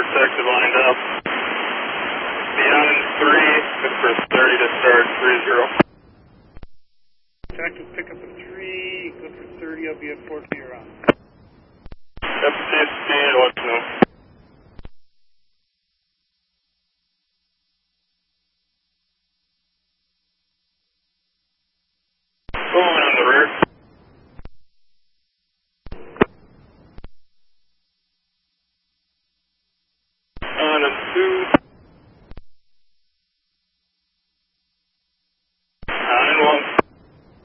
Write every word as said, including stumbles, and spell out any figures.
detective lined up. Beyond three, good for thirty to start, three zero. Detective pick up at three, good for thirty, I'll be at four for your on. Yep, same speed, let us know. Going on the rear. On a two.